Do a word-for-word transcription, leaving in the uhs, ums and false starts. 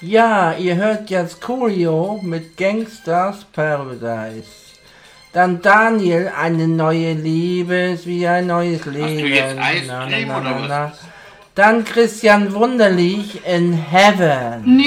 Ja, ihr hört jetzt Coolio mit Gangsters Paradise. Dann Daniel, eine neue Liebe ist wie ein neues Leben. Hast du jetzt Eiscreme Na, na, na, oder na, was? na. Dann Christian Wunderlich in Heaven.